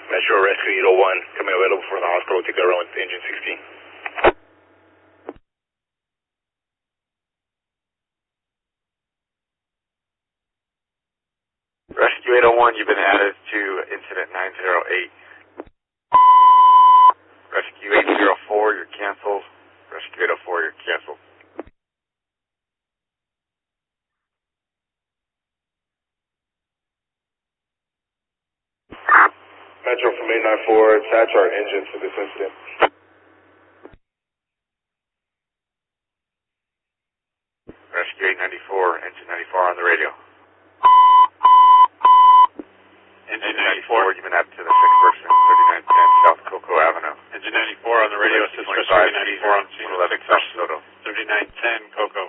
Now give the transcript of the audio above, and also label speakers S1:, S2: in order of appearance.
S1: Metro Rescue 801, coming available for the hospital. Take a run with engine 16.
S2: Rescue 801, you've been added to incident 908. Rescue 804, you're canceled. Rescue 804, you're canceled.
S3: Metro from 894, attach our engine to this incident.
S2: Rescue 894, engine 94 on the radio. Engine 94, you've been added to the 6th person, 3910 South Cocoa Avenue.
S4: Engine 94 on the radio, assist Rescue 94 on scene, 6
S2: South Soto.
S4: 3910 Cocoa